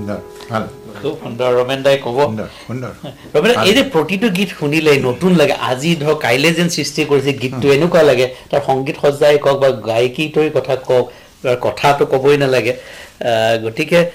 সুন্দৰ ভাল খুব সুন্দৰ ৰমেন দাই ক'ব সুন্দৰ ৰমেন এই যে প্ৰতিটো গীত শুনিলে নতুন লাগে আজি ধৰক কাইলৈ যেন সৃষ্টি কৰিছে গীতটো এনেকুৱা লাগে তাৰ সংগীত সজ্জাই কওক বা গায়কীটোৰ কথা কওক কথাটো ক'বই নালাগে গতিকে